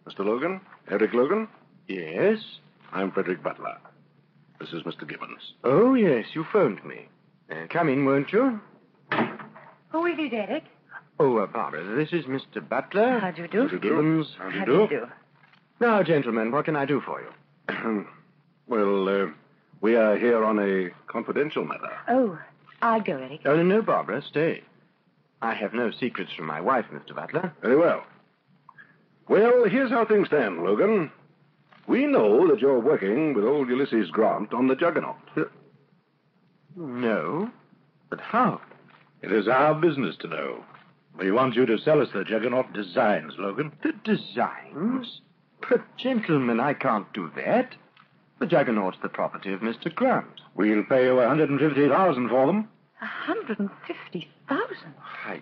Mr. Logan? Eric Logan? Yes? I'm Frederick Butler. This is Mr. Gibbons. Oh, yes, you phoned me. Come in, won't you? Who is it, Eric? Oh, Barbara, this is Mr. Butler. How do you do? Mr. Gibbons. How do you do? Now, gentlemen, what can I do for you? Well, we are here on a confidential matter. Oh, I'll go, Eric. Oh, no, Barbara, stay. I have no secrets from my wife, Mr. Butler. Very well. Well, here's how things stand, Logan. We know that you're working with old Ulysses Grant on the Juggernaut. No? But how? It is our business to know. We want you to sell us the Juggernaut designs, Logan. The designs? But, gentlemen, I can't do that. The Juggernaut's the property of Mr. Grant. We'll pay you $150,000 for them. 150,000?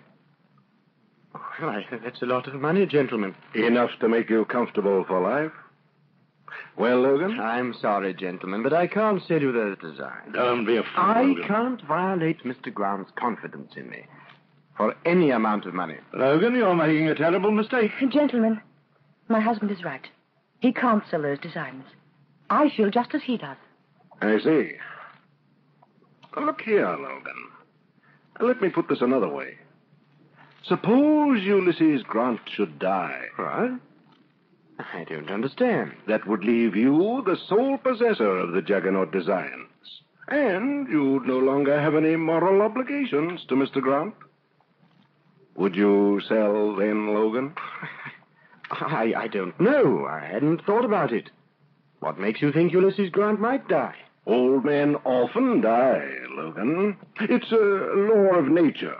Well, that's a lot of money, gentlemen. Enough to make you comfortable for life? Well, Logan? I'm sorry, gentlemen, but I can't sell you those designs. Don't be a fool, I Logan. can't violate Mr. Grant's confidence in me for any amount of money. Logan, you're making a terrible mistake. Gentlemen, my husband is right. He can't sell those designs. I feel just as he does. I see. Now, look here, Logan. Let me put this another way. Suppose Ulysses Grant should die. What? I don't understand. That would leave you the sole possessor of the Juggernaut designs. And you'd no longer have any moral obligations to Mr. Grant. Would you sell then, Logan? I don't know. I hadn't thought about it. What makes you think Ulysses Grant might die? Old men often die, Logan. It's a law of nature.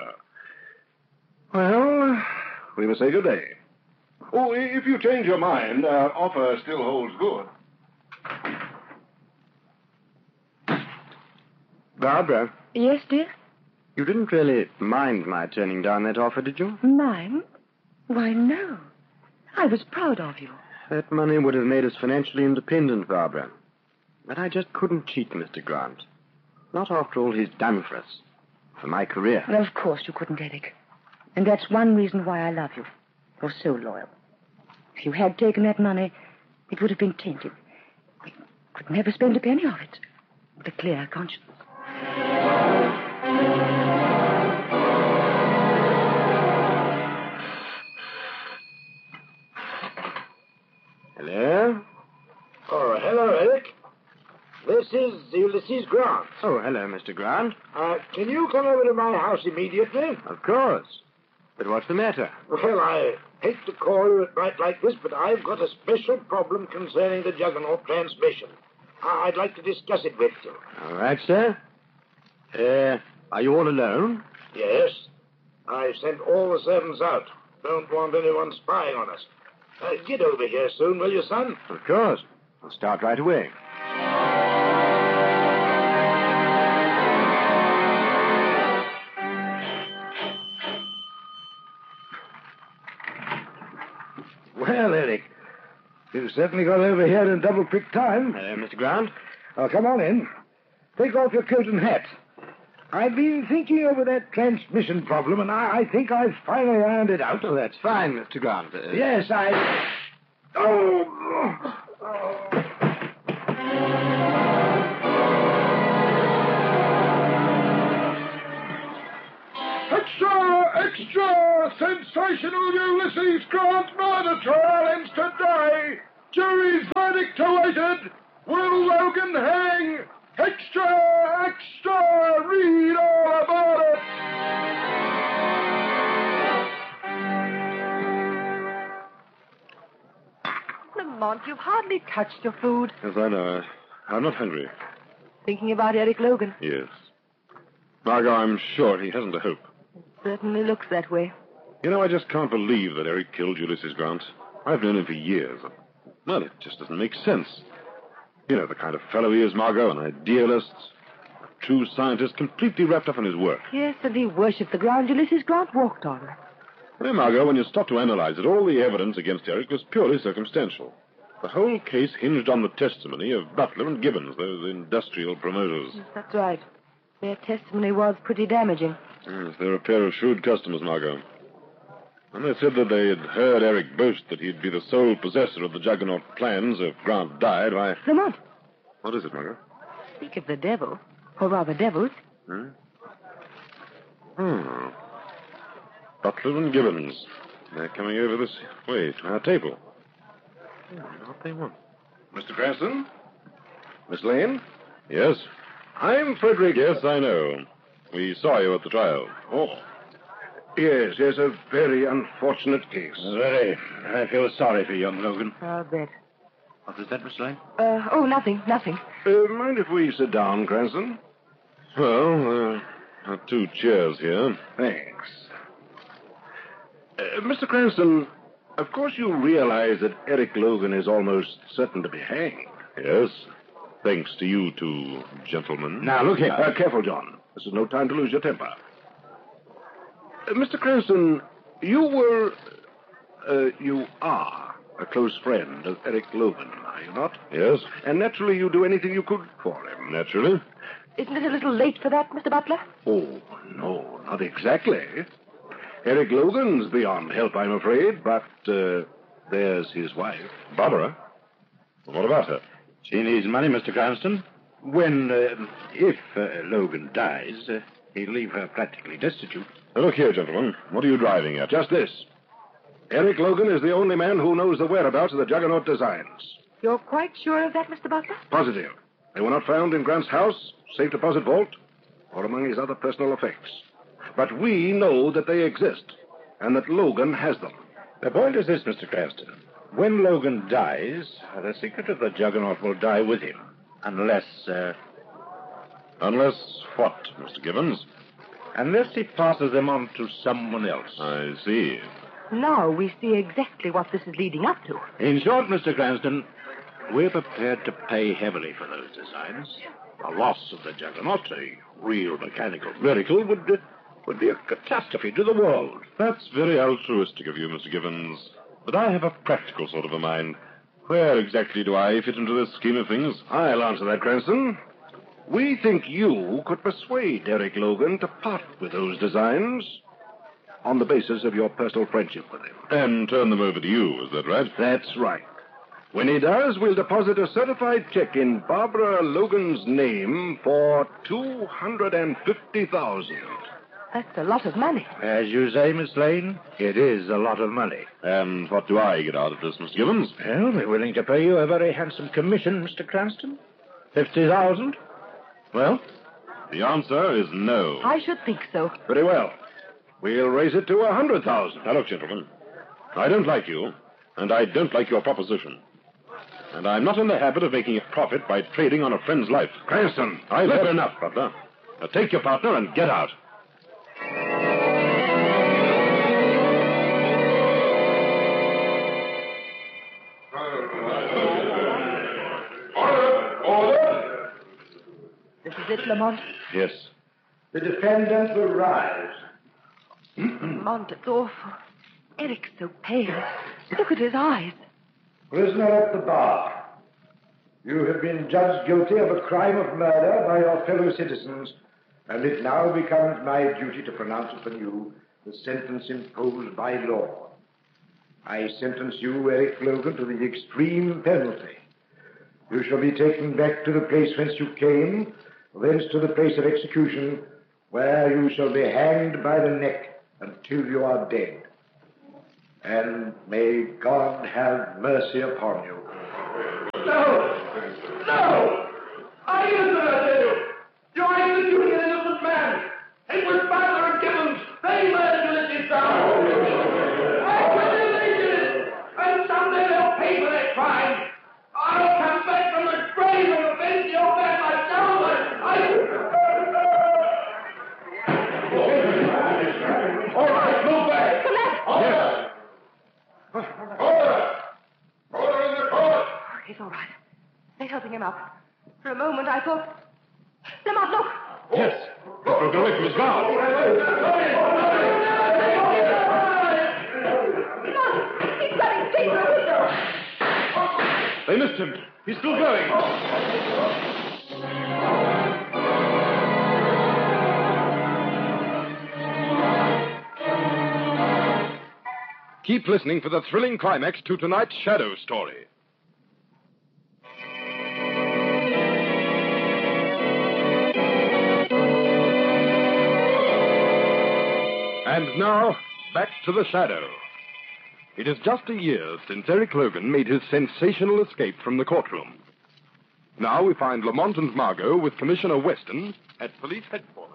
Well, we must say good day. Oh, if you change your mind, our offer still holds good. Barbara, Yes, dear? you didn't really mind my turning down that offer, did you? Mine? Why, no. I was proud of you. That money would have made us financially independent, Barbara. But I just couldn't cheat Mr. Grant. Not after all he's done for us. For my career. Well, of course you couldn't, Eric. And that's one reason why I love you. You're so loyal. If you had taken that money, it would have been tainted. We could never spend a penny of it. With a clear conscience. Hello? Oh, hello, Eric. This is Ulysses Grant. Oh, hello, Mr. Grant. Can you come over to my house immediately? Of course. But what's the matter? Well, I hate to call you at night like this, but I've got a special problem concerning the Juggernaut transmission. I'd like to discuss it with you. All right, sir. Are you all alone? Yes. I've sent all the servants out. Don't want anyone spying on us. Get over here soon, will you, son? Of course. I'll start right away. Well, Eric, you certainly got over here in double-quick time. Hello, Mr. Grant. Oh, come on in. Take off your coat and hat. I've been thinking over that transmission problem, and I think I've finally ironed it out. Oh, that's fine, Mr. Grant. Yes, I... Oh! Extra! Extra! Sensational Ulysses Grant murder trial ends today! Jury's verdict awaited! Will Logan hang? Extra! Extra! Read all about it! Lamont, you've hardly touched your food. Yes, I know. I'm not hungry. Thinking about Eric Logan. Yes. Margot, I'm sure he hasn't a hope. Certainly looks that way. You know, I just can't believe that Eric killed Ulysses Grant. I've known him for years. Well, it just doesn't make sense. You know the kind of fellow he is, Margot, an idealist, a true scientist, completely wrapped up in his work. Yes, and he worshipped the ground Ulysses Grant walked on. Well, Margot, when you stop to analyze it, all the evidence against Eric was purely circumstantial. The whole case hinged on the testimony of Butler and Gibbons, those industrial promoters. That's right. Their testimony was pretty damaging. Yes, they're a pair of shrewd customers, Margot. And they said that they had heard Eric boast that he'd be the sole possessor of the Juggernaut plans if Grant died. Why... Lamont, What is it, Margot? speak of the devil, or rather devils. Butler and Gibbons. They're coming over this way to our table. What they want? Mr. Cranston? Miss Lane? Yes? I'm Frederick. Yes, I know. We saw you at the trial. Oh. Yes, a very unfortunate case. Very. I feel sorry for young Logan. I'll bet. What was that, Miss Lane? Nothing. Mind if we sit down, Cranston? Well, there are 2 chairs here. Thanks. Mr. Cranston, of course you realize that Eric Logan is almost certain to be hanged. Yes? Thanks to you 2 gentlemen. Now, look here. Careful, John. This is no time to lose your temper. Mr. Cranston, you are a close friend of Eric Logan, are you not? Yes? And naturally you do anything you could for him. Naturally. Isn't it a little late for that, Mr. Butler? Oh, no, not exactly. Eric Logan's beyond help, I'm afraid, but there's his wife. Barbara? What about her? She needs money, Mr. Cranston. If Logan dies, he'll leave her practically destitute. Look here, gentlemen. What are you driving at? Just this. Eric Logan is the only man who knows the whereabouts of the Juggernaut designs. You're quite sure of that, Mr. Butler? Positive. They were not found in Grant's house, safe deposit vault, or among his other personal effects. But we know that they exist, and that Logan has them. The point is this, Mr. Cranston. When Logan dies, the secret of the Juggernaut will die with him. Unless what, Mr. Gibbons? Unless he passes them on to someone else. I see. Now we see exactly what this is leading up to. In short, Mr. Cranston, we're prepared to pay heavily for those designs. The loss of the Juggernaut, a real mechanical miracle, would be a catastrophe to the world. That's very altruistic of you, Mr. Gibbons. But I have a practical sort of a mind. Where exactly do I fit into this scheme of things? I'll answer that, Cranston. We think you could persuade Eric Logan to part with those designs on the basis of your personal friendship with him. And turn them over to you, is that right? That's right. When he does, we'll deposit a certified check in Barbara Logan's name for $250,000. That's a lot of money. As you say, Miss Lane, it is a lot of money. And what do I get out of this, Mr. Gibbons? Well, we're willing to pay you a very handsome commission, Mr. Cranston. 50,000. Well? The answer is no. I should think so. Very well. We'll raise it to 100,000. Now, look, gentlemen. I don't like you, and I don't like your proposition. And I'm not in the habit of making a profit by trading on a friend's life. Cranston, I've had enough, Butler. Now take your partner and get out. This is it, Lamont. Yes. The defendant will rise. Lamont, it's awful. Eric's so pale. Look at his eyes. Prisoner at the bar. You have been judged guilty of a crime of murder by your fellow citizens, and it now becomes my duty to pronounce upon you the sentence imposed by law. I sentence you, Eric Logan, to the extreme penalty. You shall be taken back to the place whence you came, thence to the place of execution, where you shall be hanged by the neck until you are dead. And may God have mercy upon you. No! No! I innocent, I tell you! You're executing an innocent man! It was Butler and Gibbons! They murdered Ulysses Brown! I congratulated it! And someday they'll pay for their crime! I'll come back from the grave and avenge your man myself! All right, move back! Yes. Order in the court! He's all right. They're helping him up. For a moment, I thought... Lamont, look! Yes. He broke away from his guard. Lamont, he's running straight for the window. They missed him. He's still going. Keep listening for the thrilling climax to tonight's Shadow Story. And now, back to the Shadow. It is just a year since Eric Logan made his sensational escape from the courtroom. Now we find Lamont and Margot with Commissioner Weston at police headquarters.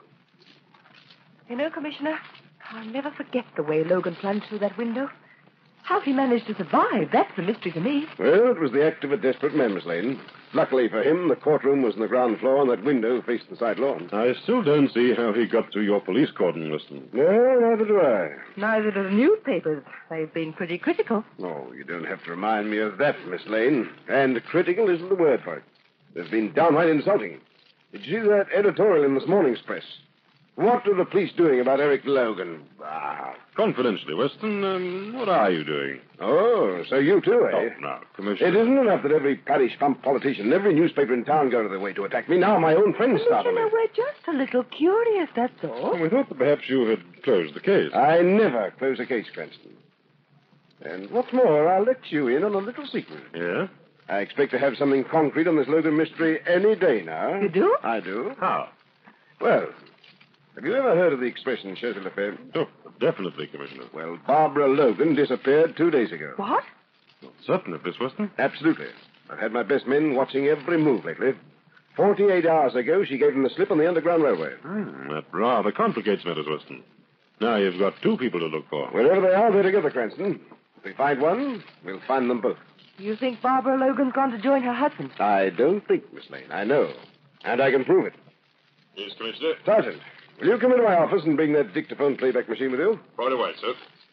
You know, Commissioner, I'll never forget the way Logan plunged through that window. How he managed to survive, that's the mystery to me. Well, it was the act of a desperate man, Miss Lane. Luckily for him, the courtroom was on the ground floor and that window faced the side lawn. I still don't see how he got to your police cordon, Weston. No, neither do I. Neither do the newspapers. They've been pretty critical. Oh, you don't have to remind me of that, Miss Lane. And critical isn't the word for it. They've been downright insulting. Did you see that editorial in this morning's press? What are the police doing about Eric Logan? Confidentially, Weston, what are you doing? Oh, so you too, eh? Oh, no, Commissioner. It isn't enough that every parish pump politician, every newspaper in town go to their way to attack me. Now my own friends start on Commissioner, it. we're just a little curious, that's all. We thought that perhaps you had closed the case. I never close a case, Cranston. And what's more, I'll let you in on a little secret. Yeah? I expect to have something concrete on this Logan mystery any day now. You do? I do. How? Well, have you ever heard of the expression chose l'affaire? Oh, definitely, Commissioner. Well, Barbara Logan disappeared 2 days ago. What? Certain of this, Weston? Absolutely. I've had my best men watching every move lately. 48 hours ago, she gave them the slip on the Underground Railway. That rather complicates matters, Weston. Now you've got two people to look for. Wherever they are, they're together, Cranston. If we find one, we'll find them both. You think Barbara Logan's gone to join her husband? I don't think, Miss Lane. I know. And I can prove it. Yes, Commissioner. Sergeant, will you come into my office and bring that dictaphone playback machine with you? Right away, sir.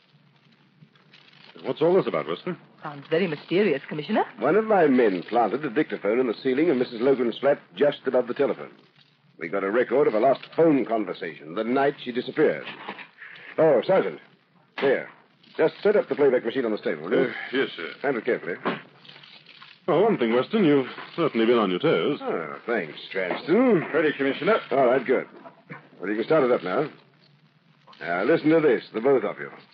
What's all this about, Weston? Sounds very mysterious, Commissioner. One of my men planted a dictaphone in the ceiling of Mrs. Logan's flat just above the telephone. We got a record of a lost phone conversation the night she disappeared. Oh, Sergeant. Here. Just set up the playback machine on this table, will you? Yes, sir. Handle it carefully. Well, one thing, Weston, you've certainly been on your toes. Oh, thanks, Cranston. Ready, Commissioner. All right, good. Well, you can start it up now. Now, listen to this, the both of you.